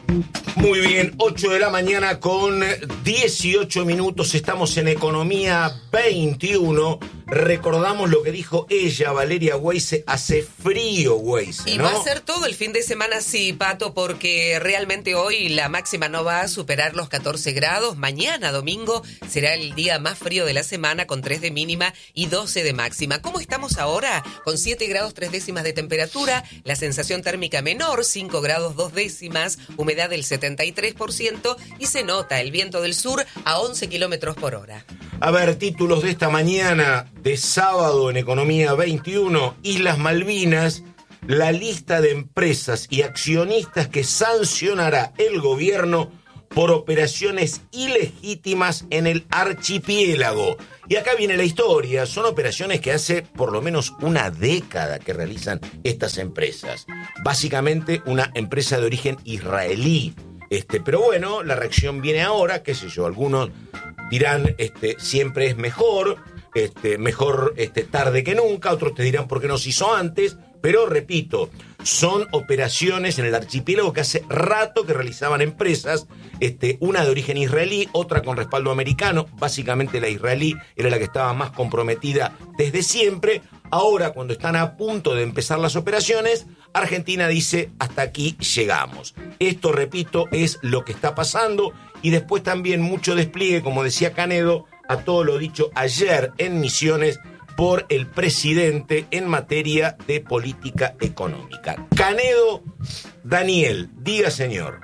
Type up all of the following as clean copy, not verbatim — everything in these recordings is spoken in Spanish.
Muy bien, 8 de la mañana con 18 minutos, estamos en Economía 21. Recordamos lo que dijo ella, Valeria Weise, hace frío, Weise, Y ¿no? va a ser todo el fin de semana así, Pato, porque realmente hoy la máxima no va a superar los 14 grados. Mañana, domingo, será el día más frío de la semana con 3 de mínima y 12 de máxima. ¿Cómo estamos ahora? Con 7 grados 3 décimas de temperatura, la sensación térmica menor, 5 grados 2 décimas, humedad del 73% y se nota el viento del sur a 11 kilómetros por hora. A ver, títulos de esta mañana de sábado en Economía 21, Islas Malvinas, la lista de empresas y accionistas que sancionará el gobierno por operaciones ilegítimas en el archipiélago. Y acá viene la historia, son operaciones que hace por lo menos una década que realizan estas empresas. Básicamente una empresa de origen israelí. Pero bueno, la reacción viene ahora, qué sé yo, algunos dirán siempre es mejor, mejor tarde que nunca, otros te dirán por qué no se hizo antes, pero repito, son operaciones en el archipiélago que hace rato que realizaban empresas, una de origen israelí, otra con respaldo americano, básicamente la israelí era la que estaba más comprometida desde siempre. Ahora, cuando están a punto de empezar las operaciones, Argentina dice, hasta aquí llegamos. Esto, repito, es lo que está pasando, y después también mucho despliegue, como decía Canedo, a todo lo dicho ayer en Misiones por el presidente en materia de política económica. Canedo, Daniel, diga señor.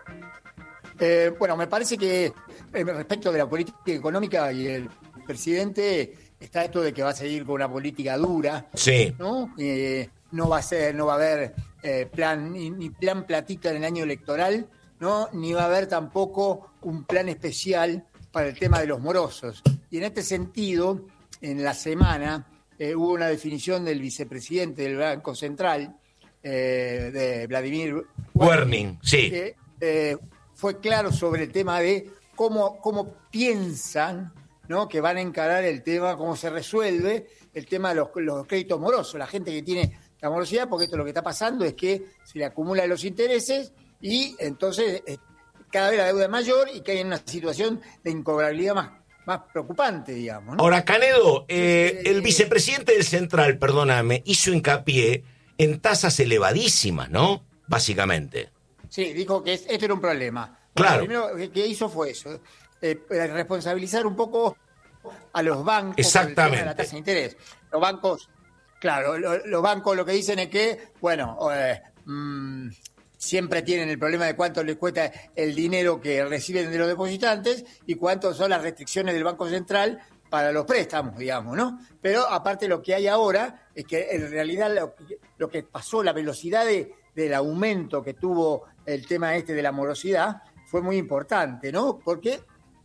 Bueno, me parece que respecto de la política económica y el presidente está esto de que va a seguir con una política dura, sí, ¿no? No va a haber plan ni plan platita en el año electoral, ¿no? Ni va a haber tampoco un plan especial para el tema de los morosos. Y en este sentido, en la semana hubo una definición del vicepresidente del Banco Central, de Vladimir Werning, sí. Que fue claro sobre el tema de cómo piensan, ¿no?, que van a encarar el tema, cómo se resuelve el tema de los créditos morosos, la gente que tiene la morosidad, porque esto lo que está pasando es que se le acumulan los intereses y entonces cada vez la deuda es mayor y que hay una situación de incobrabilidad más preocupante, digamos, ¿no? Ahora, Canedo, el vicepresidente del Central, perdóname, hizo hincapié en tasas elevadísimas, ¿no? Básicamente. Sí, dijo que esto era un problema. Claro. Lo primero que hizo fue eso, responsabilizar un poco a los bancos. Exactamente. Por el tema de la tasa de interés. Los bancos, claro, los bancos lo que dicen es que, bueno, siempre tienen el problema de cuánto les cuesta el dinero que reciben de los depositantes y cuánto son las restricciones del Banco Central para los préstamos, digamos, ¿no? Pero aparte lo que hay ahora es que en realidad lo que pasó, la velocidad del aumento que tuvo el tema de la morosidad fue muy importante, ¿no? Porque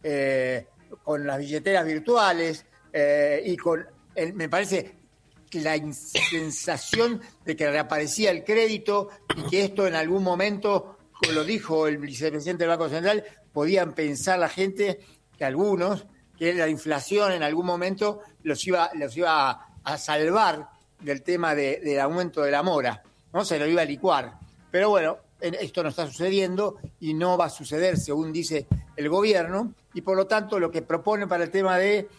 con las billeteras virtuales y me parece que la sensación de que reaparecía el crédito y que esto en algún momento, como lo dijo el vicepresidente del Banco Central, podían pensar la gente, que algunos, que la inflación en algún momento los iba a salvar del tema del aumento de la mora, ¿no? Se lo iba a licuar. Pero bueno, esto no está sucediendo y no va a suceder, según dice el gobierno, y por lo tanto lo que propone para el tema de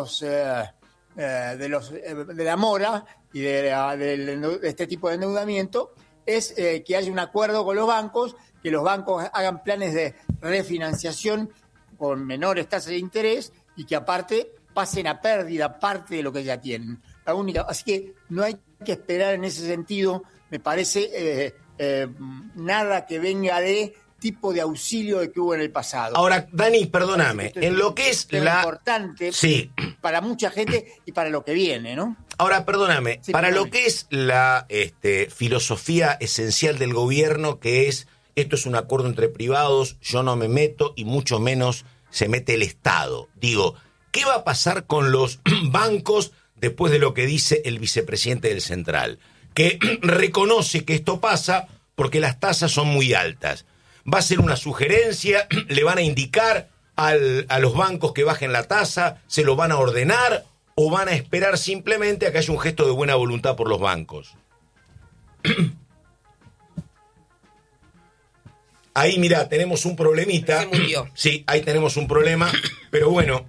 la mora y de este tipo de endeudamiento es que haya un acuerdo con los bancos, que los bancos hagan planes de refinanciación con menores tasas de interés y que aparte pasen a pérdida parte de lo que ya tienen. Así que no hay que esperar en ese sentido, me parece, nada que venga de tipo de auxilio de que hubo en el pasado. Ahora, Dani, perdóname, en lo que es importante, sí, para mucha gente y para lo que viene, ¿no? Ahora, perdóname, sí, para lo que es la filosofía esencial del gobierno, que es, esto es un acuerdo entre privados, yo no me meto y mucho menos se mete el Estado. Digo, ¿qué va a pasar con los bancos después de lo que dice el vicepresidente del Central? Que reconoce que esto pasa porque las tasas son muy altas. Va a ser una sugerencia, le van a indicar a los bancos que bajen la tasa, se lo van a ordenar o van a esperar simplemente a que haya un gesto de buena voluntad por los bancos. Ahí, mirá, tenemos un problemita. Se murió. Sí, ahí tenemos un problema. Pero bueno,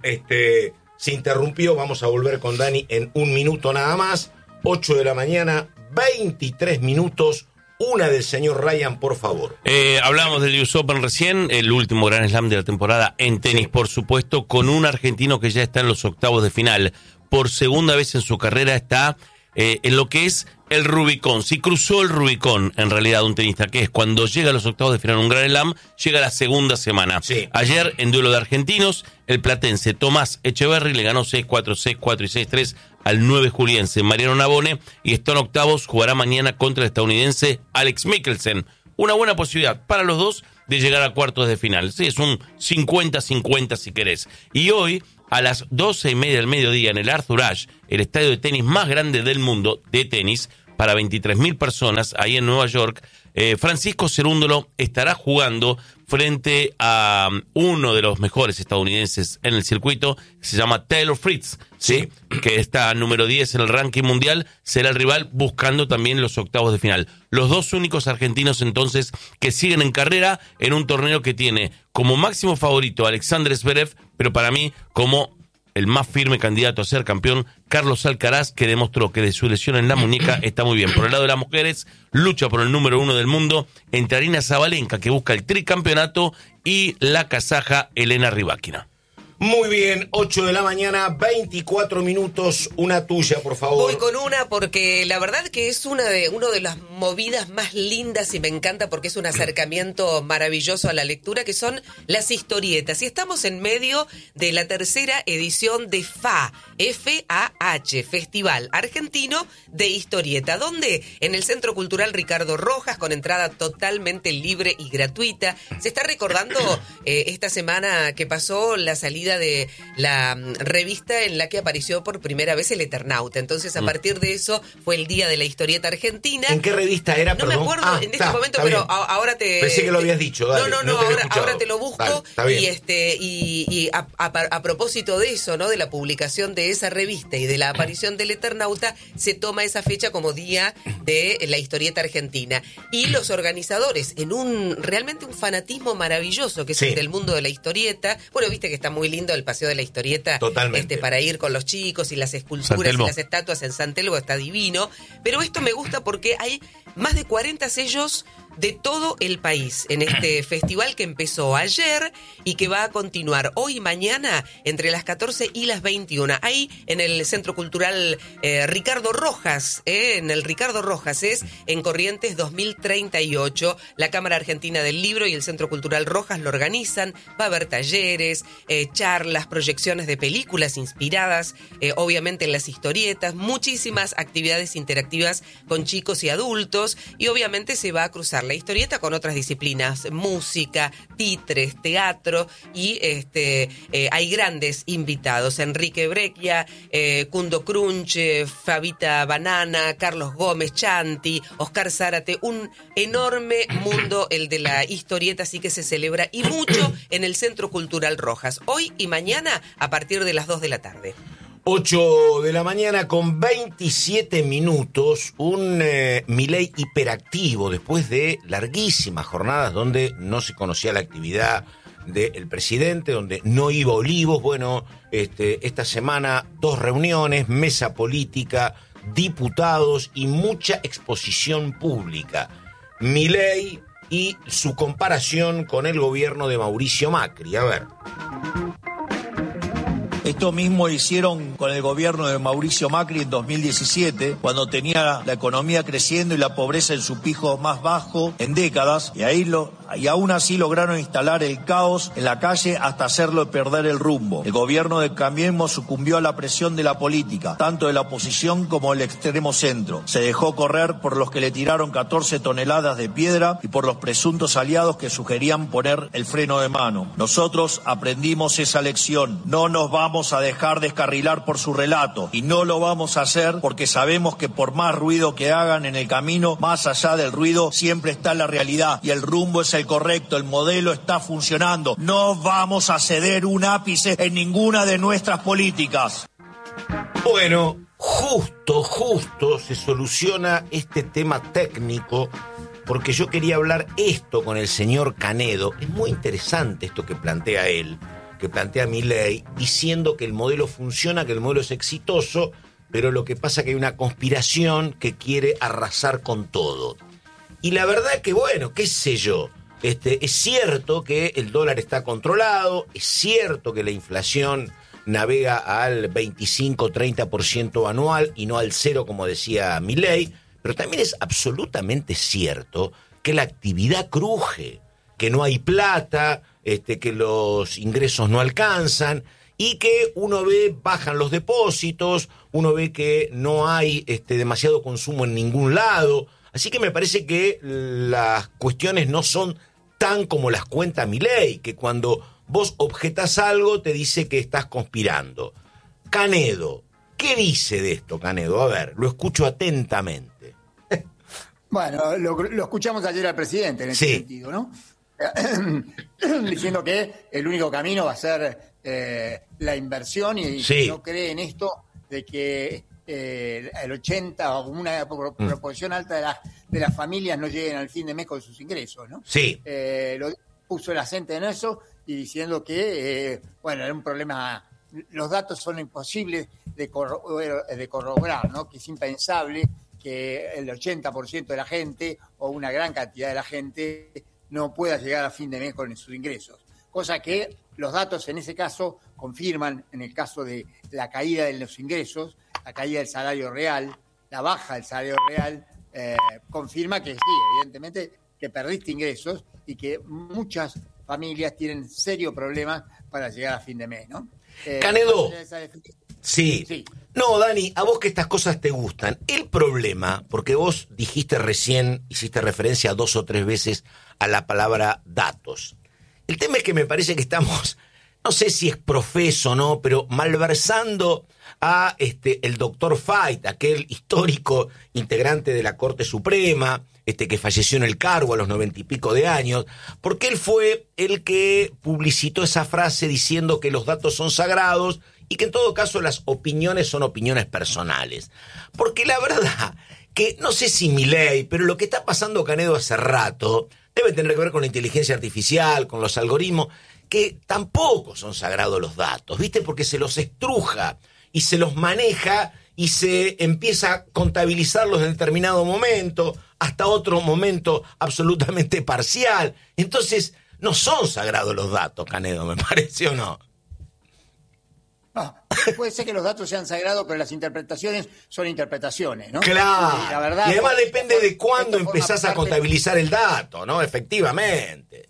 se interrumpió. Vamos a volver con Dani en un minuto nada más. 8 de la mañana, 23 minutos. Una del señor Ryan, por favor. Hablábamos del US Open recién, el último Grand Slam de la temporada en tenis, por supuesto, con un argentino que ya está en los octavos de final. Por segunda vez en su carrera está en lo que es el Rubicón. Si cruzó el Rubicón, en realidad, un tenista, que es cuando llega a los octavos de final un Grand Slam, llega a la segunda semana. Sí. Ayer, en duelo de argentinos, el platense Tomás Echeverry le ganó 6-4, 6-4 y 6-3 al 9 juliense Mariano Navone, y está en octavos, jugará mañana contra el estadounidense Alex Michelsen. Una buena posibilidad para los dos de llegar a cuartos de final. Sí, es un 50-50 si querés. Y hoy, a las 12:30 del mediodía, en el Arthur Ashe, el estadio de tenis más grande del mundo de tenis, para 23.000 personas, ahí en Nueva York, Francisco Cerúndolo estará jugando frente a uno de los mejores estadounidenses en el circuito, que se llama Taylor Fritz, ¿sí? Que está número 10 en el ranking mundial, será el rival buscando también los octavos de final. Los dos únicos argentinos entonces que siguen en carrera en un torneo que tiene como máximo favorito a Alexander Zverev, pero para mí como el más firme candidato a ser campeón, Carlos Alcaraz, que demostró que de su lesión en la muñeca está muy bien. Por el lado de las mujeres, lucha por el número 1 del mundo entre Aryna Sabalenka, que busca el tricampeonato, y la kazaja Elena Rybakina. Muy bien, 8 de la mañana, 24 minutos, una tuya, por favor. Voy con una porque la verdad que es una de las movidas más lindas y me encanta porque es un acercamiento maravilloso a la lectura, que son las historietas. Y estamos en medio de la tercera edición de FAH, F-A-H, Festival Argentino de Historieta, donde en el Centro Cultural Ricardo Rojas, con entrada totalmente libre y gratuita, se está recordando esta semana que pasó la salida de la revista en la que apareció por primera vez el Eternauta. Entonces, a partir de eso, fue el Día de la Historieta Argentina. ¿En qué revista era? No me acuerdo en este momento, pero ahora te... Pensé que lo habías dicho, dale. No, ahora te lo busco. Dale, y a propósito de eso, ¿no? De la publicación de esa revista y de la aparición del Eternauta, se toma esa fecha como Día de la Historieta Argentina. Y los organizadores, en realmente un fanatismo maravilloso, que es el del mundo de la historieta. Bueno, viste que está muy lindo el Paseo de la Historieta. Totalmente. Para ir con los chicos y las esculturas y las estatuas en San Telmo, está divino. Pero esto me gusta porque hay más de 40 sellos de todo el país en este festival que empezó ayer y que va a continuar hoy y mañana entre las 14 y las 21. Ahí en el Centro Cultural Ricardo Rojas, en el Ricardo Rojas es en Corrientes 2038. La Cámara Argentina del Libro y el Centro Cultural Rojas lo organizan. Va a haber talleres, charlas, proyecciones de películas inspiradas, obviamente en las historietas, muchísimas actividades interactivas con chicos y adultos, y obviamente se va a cruzar la historieta con otras disciplinas, música, titres, teatro, y hay grandes invitados: Enrique Breccia, Kundo Crunch, Fabita Banana, Carlos Gómez Chanti, Oscar Zárate, un enorme mundo el de la historieta, así que se celebra y mucho en el Centro Cultural Rojas, hoy y mañana a partir de las 2 de la tarde. 8 de la mañana con 27 minutos, un Milei hiperactivo después de larguísimas jornadas donde no se conocía la actividad del presidente, donde no iba a Olivos. Bueno, esta semana 2 reuniones, mesa política, diputados y mucha exposición pública. Milei y su comparación con el gobierno de Mauricio Macri. A ver. Esto mismo hicieron con el gobierno de Mauricio Macri en 2017, cuando tenía la economía creciendo y la pobreza en su pico más bajo en décadas, y aún así lograron instalar el caos en la calle hasta hacerlo perder el rumbo. El gobierno de Cambiemos sucumbió a la presión de la política, tanto de la oposición como del extremo centro. Se dejó correr por los que le tiraron 14 toneladas de piedra y por los presuntos aliados que sugerían poner el freno de mano. Nosotros aprendimos esa lección. No nos vamos a dejar descarrilar por su relato, y no lo vamos a hacer porque sabemos que por más ruido que hagan en el camino, más allá del ruido siempre está la realidad, y el rumbo es el correcto, el modelo está funcionando. No vamos a ceder un ápice en ninguna de nuestras políticas. Bueno, justo se soluciona este tema técnico, porque yo quería hablar esto con el señor Canedo. Es muy interesante esto que plantea él, que plantea Milei, diciendo que el modelo funciona, que el modelo es exitoso, pero lo que pasa es que hay una conspiración que quiere arrasar con todo. Y la verdad que, bueno, qué sé yo, es cierto que el dólar está controlado, es cierto que la inflación navega al 25-30% anual y no al 0 como decía Milei, pero también es absolutamente cierto que la actividad cruje, que no hay plata, que los ingresos no alcanzan y que uno ve, bajan los depósitos, uno ve que no hay demasiado consumo en ningún lado. Así que me parece que las cuestiones no son tan como las cuenta Milei, que cuando vos objetás algo te dice que estás conspirando. Canedo, ¿qué dice de esto, Canedo? A ver, lo escucho atentamente. Bueno, lo escuchamos ayer al presidente en ese sentido, ¿no? Diciendo que el único camino va a ser la inversión y no cree en esto de que el 80 o una proporción alta de las familias no lleguen al fin de mes con sus ingresos, ¿no? Sí. Lo puso el acento en eso y diciendo que, bueno, era un problema, los datos son imposibles de corroborar, ¿no? Que es impensable que el 80% de la gente o una gran cantidad de la gente no pueda llegar a fin de mes con sus ingresos. Cosa que los datos en ese caso confirman, en el caso de la caída de los ingresos, la caída del salario real, la baja del salario real, confirma que sí, evidentemente, que perdiste ingresos y que muchas familias tienen serios problemas para llegar a fin de mes, ¿no? Canedo. Sí. No, Dani, a vos que estas cosas te gustan. El problema, porque vos dijiste recién, hiciste referencia 2 o 3 veces a la palabra datos. El tema es que me parece que estamos, no sé si es profeso o no, pero malversando a el doctor Fait, aquel histórico integrante de la Corte Suprema, que falleció en el cargo a los 90 y pico de años, porque él fue el que publicitó esa frase diciendo que los datos son sagrados y que en todo caso las opiniones son opiniones personales. Porque la verdad que no sé si Milei, pero lo que está pasando, Canedo, hace rato debe tener que ver con la inteligencia artificial, con los algoritmos, que tampoco son sagrados los datos, ¿viste? Porque se los estruja y se los maneja y se empieza a contabilizarlos en determinado momento, hasta otro momento absolutamente parcial. Entonces, no son sagrados los datos, Canedo, me parece, ¿o no? Puede ser que los datos sean sagrados, pero las interpretaciones son interpretaciones, ¿no? Claro. Y la verdad, y además depende de cuándo empezás a contabilizar el dato, ¿no? Efectivamente.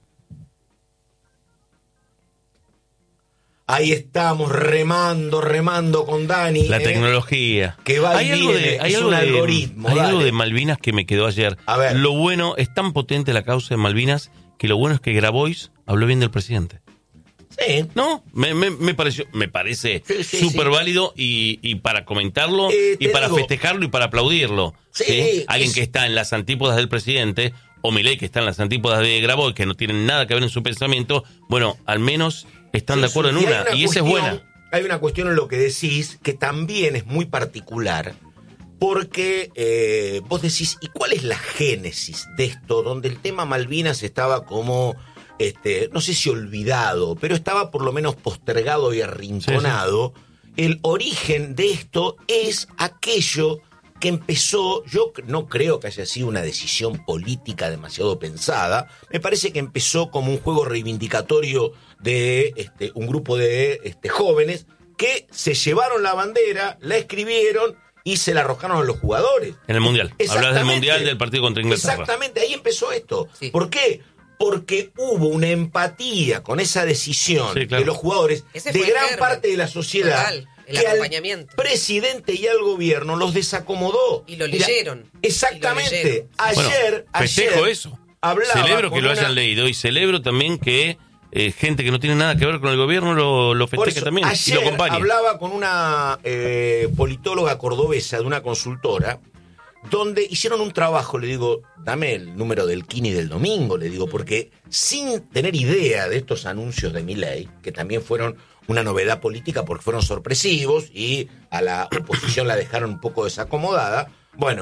Ahí estamos remando con Dani. La tecnología. Que va y viene, hay un algoritmo. Hay algo de Malvinas que me quedó ayer. A ver. Lo bueno, es tan potente la causa de Malvinas que lo bueno es que Grabois habló bien del presidente. Sí. No, me parece súper válido y para comentarlo y para festejarlo y para aplaudirlo. Sí. Alguien que está en las antípodas del presidente o Milei que está en las antípodas de Grabois, que no tienen nada que ver en su pensamiento, bueno, al menos están de acuerdo en una y esa es buena. Hay una cuestión en lo que decís que también es muy particular, porque vos decís, ¿y cuál es la génesis de esto? Donde el tema Malvinas estaba como, no sé si olvidado, pero estaba por lo menos postergado y arrinconado. Sí. El origen de esto es aquello que empezó, yo no creo que haya sido una decisión política demasiado pensada, me parece que empezó como un juego reivindicatorio de un grupo de jóvenes que se llevaron la bandera, la escribieron y se la arrojaron a los jugadores. En el Mundial. Hablas del Mundial del partido contra Inglaterra. Exactamente, ahí empezó esto. Sí. ¿Por qué? Porque hubo una empatía con esa decisión de los jugadores, de gran parte de la sociedad. Total. El acompañamiento. Al presidente y al gobierno los desacomodó. Y lo leyeron. Exactamente. Festejo eso. Celebro que lo una... hayan leído y celebro también que gente que no tiene nada que ver con el gobierno lo festeje también y lo acompañe. Hablaba con una politóloga cordobesa de una consultora donde hicieron un trabajo, le digo, dame el número del Kini del domingo, le digo, porque sin tener idea de estos anuncios de Milei, que también fueron una novedad política porque fueron sorpresivos y a la oposición la dejaron un poco desacomodada, bueno,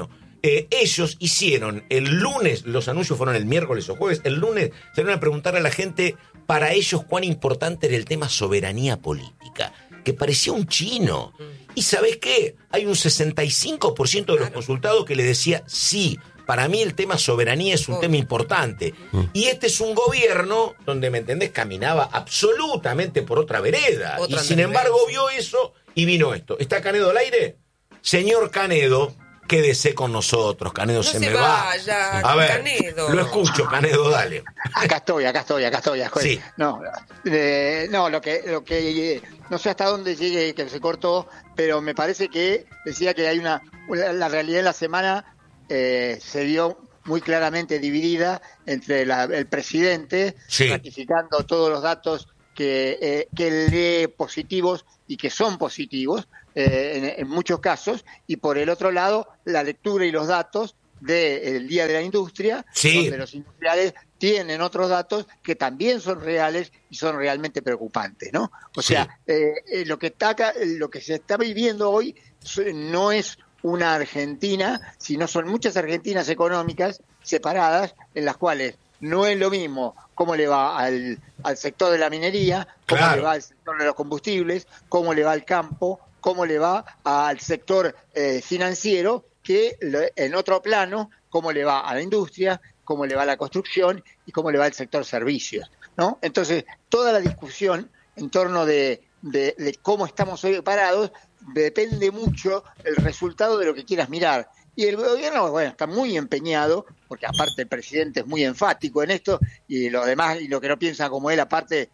ellos hicieron el lunes, los anuncios fueron el miércoles o jueves, el lunes salieron a preguntarle a la gente para ellos cuán importante era el tema soberanía política, que parecía un chino. ¿Y sabés qué? Hay un 65% de los consultados que le decía sí. Para mí el tema soberanía es un tema importante. Y este es un gobierno donde, ¿me entendés?, caminaba absolutamente por otra vereda. Y sin embargo vio eso y vino esto. ¿Está Canedo al aire? Señor Canedo, quédese con nosotros. Canedo, no se me vaya, va. A ver, Canedo. Lo escucho, Canedo, dale. Acá estoy. Sí. No, lo que no sé hasta dónde llegue, que se cortó, pero me parece que decía que hay la realidad de la semana se vio muy claramente dividida entre el presidente, ratificando todos los datos que lee positivos y que son positivos en muchos casos, y por el otro lado la lectura y los datos del Día de la Industria, donde los industriales tienen otros datos que también son reales y son realmente preocupantes, ¿no? O sea, lo que se está viviendo hoy no es una Argentina, sino son muchas Argentinas económicas separadas, en las cuales no es lo mismo cómo le va al sector de la minería, cómo le va al sector de los combustibles, cómo le va al campo, cómo le va al sector financiero, que en otro plano, cómo le va a la industria, cómo le va a la construcción y cómo le va al sector servicios, ¿no? Entonces, toda la discusión en torno de cómo estamos hoy parados depende mucho el resultado de lo que quieras mirar. Y el gobierno, bueno, está muy empeñado, porque aparte el presidente es muy enfático en esto, y los demás, y lo que no piensan como él, aparte,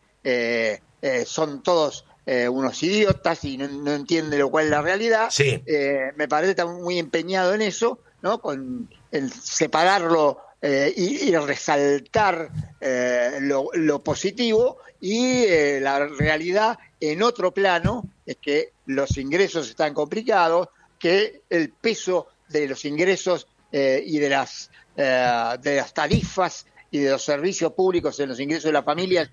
son todos unos idiotas y no entienden lo cual es la realidad. Me parece que está muy empeñado en eso, ¿no? Con el separarlo y resaltar lo positivo, y la realidad en otro plano es que los ingresos están complicados, que el peso de los ingresos y de las tarifas y de los servicios públicos en los ingresos de las familias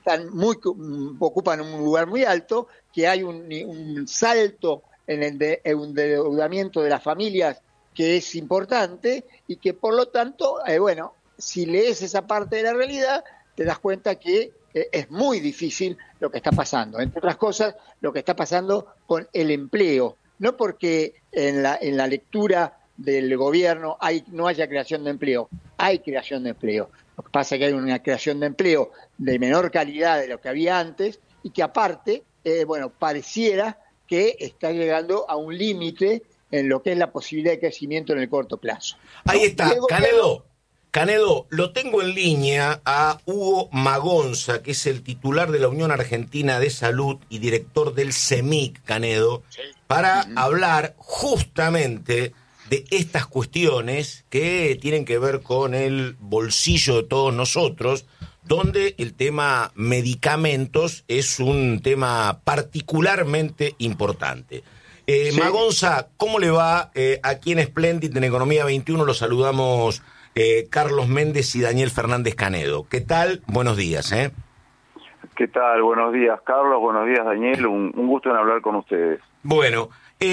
ocupan un lugar muy alto, que hay un salto en el endeudamiento de las familias que es importante, y que por lo tanto, si lees esa parte de la realidad, te das cuenta que es muy difícil lo que está pasando. Entre otras cosas, lo que está pasando con el empleo. No porque en la lectura del gobierno no haya creación de empleo, hay creación de empleo. Lo que pasa es que hay una creación de empleo de menor calidad de lo que había antes, y que aparte, pareciera que está llegando a un límite en lo que es la posibilidad de crecimiento en el corto plazo, ¿no? Ahí está, Canedo, lo tengo en línea a Hugo Magonza, que es el titular de la Unión Argentina de Salud y director del CEMIC, Canedo, para hablar justamente de estas cuestiones que tienen que ver con el bolsillo de todos nosotros, donde el tema medicamentos es un tema particularmente importante. Magonza, ¿cómo le va? Aquí en Splendid, en Economía 21, los saludamos Carlos Méndez y Daniel Fernández Canedo. ¿Qué tal? Buenos días. ¿Qué tal? Buenos días, Carlos. Buenos días, Daniel. Un gusto en hablar con ustedes. Bueno,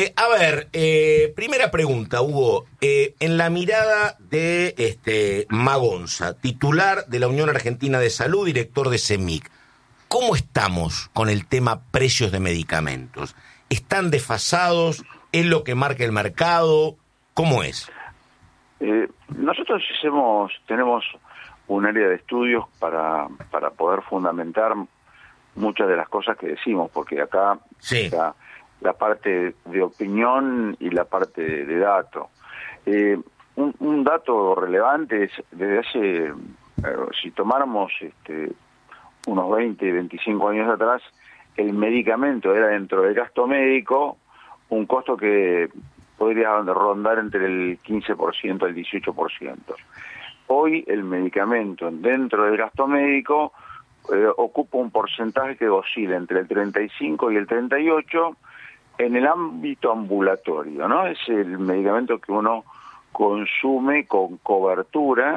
primera pregunta, Hugo. En la mirada de Magonza, titular de la Unión Argentina de Salud, director de CEMIC, ¿cómo estamos con el tema precios de medicamentos? ¿Están desfasados? ¿Es lo que marca el mercado? ¿Cómo es? Nosotros tenemos un área de estudios para poder fundamentar muchas de las cosas que decimos, porque acá está la parte de opinión y la parte de dato. Un dato relevante es, desde hace, si tomáramos unos 20, 25 años atrás, el medicamento era dentro del gasto médico un costo que podría rondar entre el 15% al 18%. Hoy el medicamento dentro del gasto médico ocupa un porcentaje que oscila entre el 35 y el 38 en el ámbito ambulatorio, ¿no? Es el medicamento que uno consume con cobertura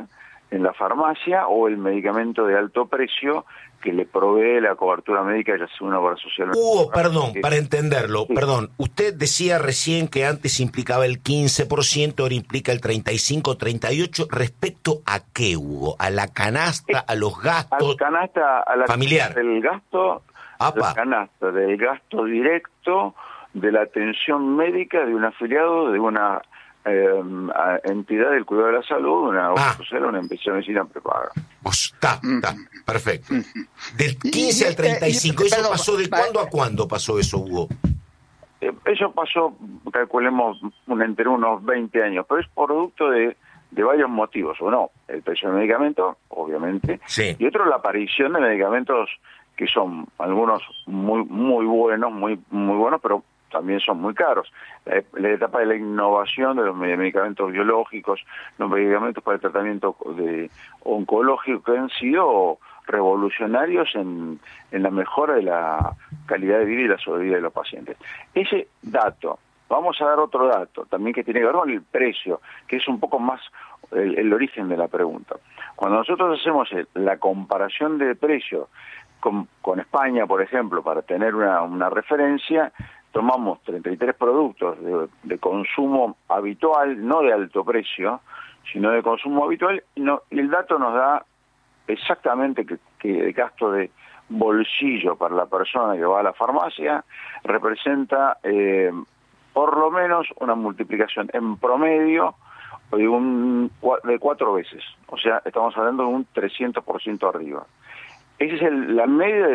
en la farmacia o el medicamento de alto precio que le provee la cobertura médica, ya sea una obra social. Hugo, perdón, para entenderlo, perdón, usted decía recién que antes implicaba el 15%, ahora implica el 35, 38, ¿respecto a qué, Hugo? ¿A la canasta, a los gastos? A la canasta, familiar. Del gasto, la canasta del gasto directo de la atención médica de un afiliado de una entidad del cuidado de la salud, una obra social, una empresa de medicina prepaga. Está, perfecto. Del 15 al 35, ¿eso pasó de cuándo a cuándo pasó eso, Hugo? Eso pasó, calculemos, entre unos 20 años, pero es producto de varios motivos. Uno, el precio del medicamento, obviamente, sí. Y otro, la aparición de medicamentos que son algunos muy buenos, muy buenos, pero también son muy caros. La etapa de la innovación de los medicamentos biológicos, los medicamentos para el tratamiento oncológico, que han sido revolucionarios en la mejora de la calidad de vida y la sobrevida de los pacientes. Ese dato, vamos a dar otro dato, también que tiene que ver con el precio, que es un poco más el origen de la pregunta. Cuando nosotros hacemos la comparación de precios con España, por ejemplo, para tener una referencia, tomamos 33 productos de consumo habitual, no de alto precio, sino de consumo habitual, y el dato nos da exactamente que el gasto de bolsillo para la persona que va a la farmacia representa por lo menos una multiplicación en promedio de 4 veces. O sea, estamos hablando de un 300% arriba. Esa es la media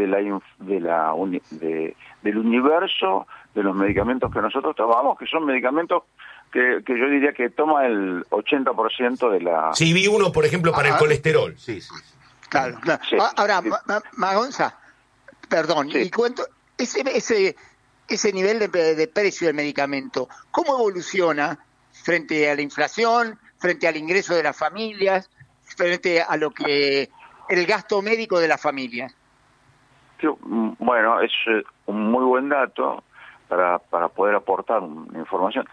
del universo de los medicamentos que nosotros tomamos, que son medicamentos que yo diría que toma el 80% de la... Sí, vi uno, por ejemplo, para el colesterol. Sí. Claro. Sí, ahora, sí. Magonza, perdón, sí. Y cuento, ese nivel de precio del medicamento, ¿cómo evoluciona frente a la inflación, frente al ingreso de las familias, frente a lo que... el gasto médico de la familia? Bueno, es un muy buen dato para poder aportar una información.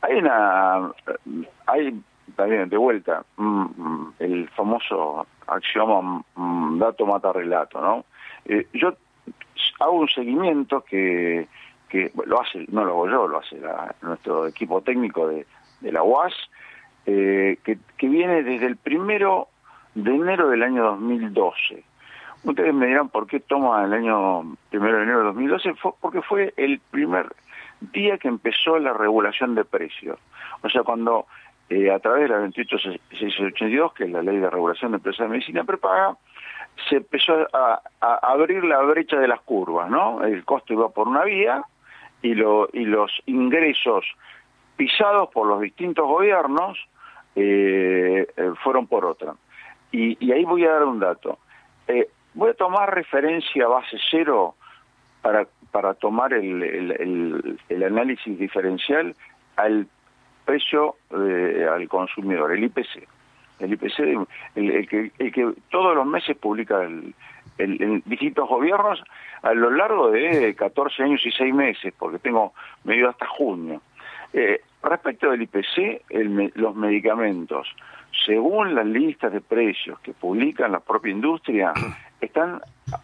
Hay también, de vuelta, el famoso axioma dato mata relato, ¿no? Yo hago un seguimiento que lo hace, no lo hago yo, lo hace nuestro equipo técnico de la UAS, que viene desde el 1 de enero del año 2012. Ustedes me dirán por qué toma el año 1 de enero de 2012, porque fue el primer día que empezó la regulación de precios. O sea, cuando a través de la 28682, que es la ley de regulación de empresas de medicina prepaga, se empezó a abrir la brecha de las curvas, ¿no? El costo iba por una vía y los ingresos pisados por los distintos gobiernos fueron por otra. Y ahí voy a dar un dato. Voy a tomar referencia base cero para tomar el análisis diferencial al precio al consumidor, el IPC. El IPC, el que todos los meses publica en distintos gobiernos a lo largo de 14 años y 6 meses, porque tengo medio hasta junio. Respecto del IPC, los medicamentos, según las listas de precios que publican la propia industria, están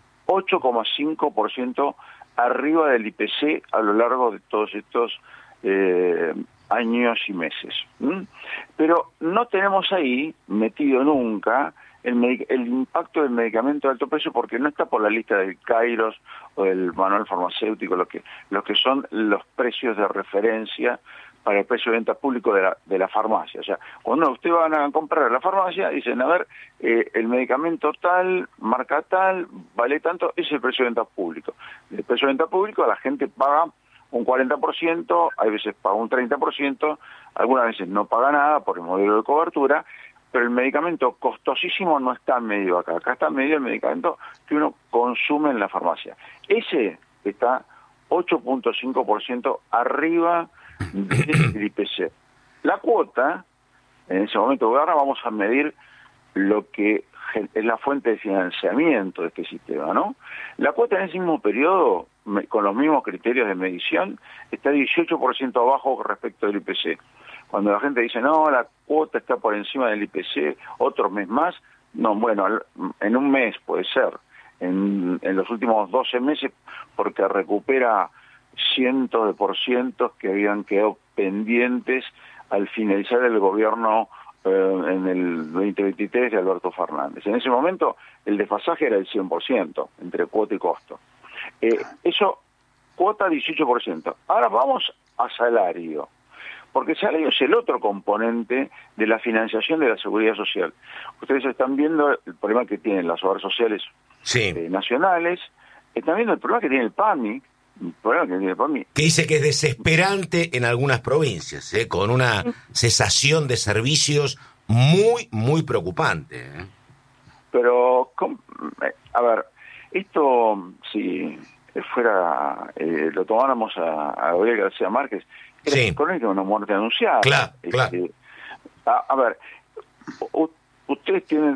8,5% arriba del IPC a lo largo de todos estos años y meses. Pero no tenemos ahí metido nunca el impacto del medicamento de alto precio, porque no está por la lista del Kairos o del manual farmacéutico, lo que son los precios de referencia para el precio de venta público de la farmacia. O sea, cuando usted van a comprar a la farmacia, dicen, a ver, el medicamento tal, marca tal, vale tanto, ese es el precio de venta público. El precio de venta público la gente paga un 40%, hay veces paga un 30%, algunas veces no paga nada por el modelo de cobertura, pero el medicamento costosísimo no está medio acá. Acá está medio el medicamento que uno consume en la farmacia. Ese está 8,5% arriba del IPC. La cuota, en ese momento, ahora vamos a medir lo que es la fuente de financiamiento de este sistema, ¿no? La cuota en ese mismo periodo, con los mismos criterios de medición, está 18% abajo respecto del IPC. Cuando la gente dice, no, la cuota está por encima del IPC, otro mes más, no, bueno, en un mes puede ser, en los últimos 12 meses, porque recupera cientos de % que habían quedado pendientes al finalizar el gobierno en el 2023 de Alberto Fernández. En ese momento el desfasaje era del 100% entre cuota y costo. Eso, cuota 18%. Ahora vamos a salario, porque el salario es el otro componente de la financiación de la seguridad social. Ustedes están viendo el problema que tienen las obras sociales nacionales, están viendo el problema que tiene el PAMI, que dice que es desesperante en algunas provincias, con una cesación de servicios muy, muy preocupante. Pero, a ver, esto, si fuera, lo tomáramos a Gabriel García Márquez, era crónica de una muerte anunciada. Claro. A ver, ustedes